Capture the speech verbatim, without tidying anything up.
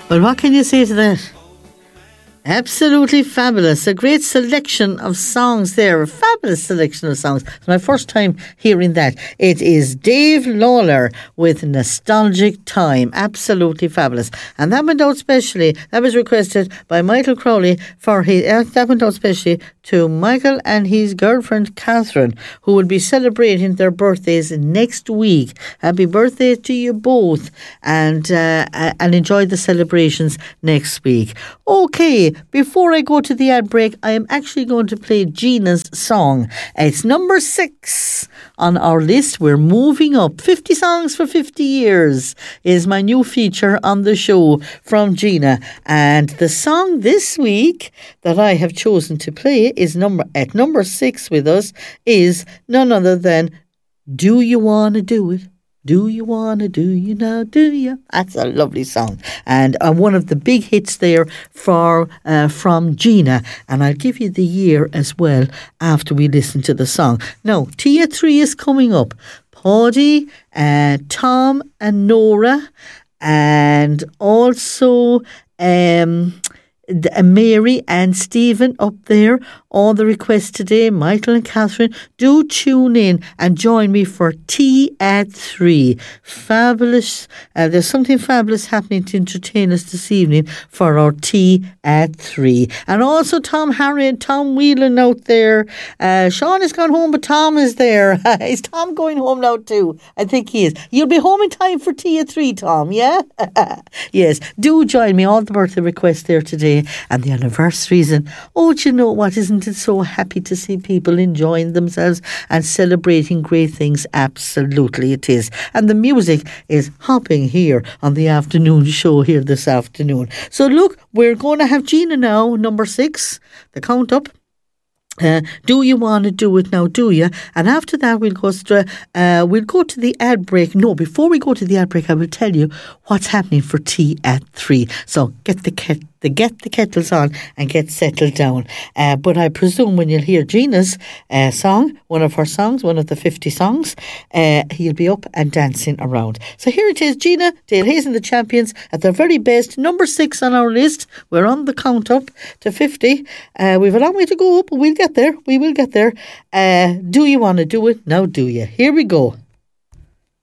Well, what can you say to that? Absolutely fabulous. A great selection of songs there. A fabulous selection of songs. It's my first time hearing that. It is Dave Lawler with Nostalgic Time. Absolutely fabulous. And that went out specially. That was requested by Michael Crowley for his, uh, that went out specially to Michael and his girlfriend Catherine, who will be celebrating their birthdays next week. Happy birthday to you both, and uh, and enjoy the celebrations next week. Okay, before I go to the ad break, I am actually going to play Gina's song. It's number six on our list. We're moving up. fifty songs for fifty years is my new feature on the show from Gina. And the song this week that I have chosen to play is number at number six with us is none other than Do You Wanna Do It? Do you wanna, do you now, do you? That's a lovely song. And uh, one of the big hits there for uh, from Gina. And I'll give you the year as well after we listen to the song. Now, Tia three is coming up. Paddy, uh, Tom and Nora, and also um, uh, Mary and Stephen up there. All the requests today, Michael and Catherine, do tune in and join me for Tea at Three. Fabulous. Uh, there's something fabulous happening to entertain us this evening for our Tea at Three. And also Tom Harry and Tom Whelan out there. Uh, Sean has gone home, but Tom is there. Is Tom going home now too? I think he is. You'll be home in time for Tea at Three, Tom, yeah? Yes, do join me. All the birthday requests there today and the anniversaries. And oh, do you know what? Isn't it so happy to see people enjoying themselves and celebrating great things? Absolutely it is. And the music is hopping here on the afternoon show here this afternoon. So look, we're going to have Gina now, number six, the count up. Uh, do you want to do it now, do you? And after that we'll go stra- uh, we'll go to the ad break. No, before we go to the ad break, I will tell you what's happening for Tea at Three. So get the ket- the get the kettles on and get settled down. Uh, but I presume when you'll hear Gina's uh, song, one of her songs, one of the fifty songs, uh, he'll be up and dancing around. So here it is, Gina, Dale Hayes and the Champions at their very best. Number six on our list. We're on the count up to fifty. Uh, we've a long way to go, but we'll get there. We will get there. Uh, do you want to do it? Now do you? Here we go.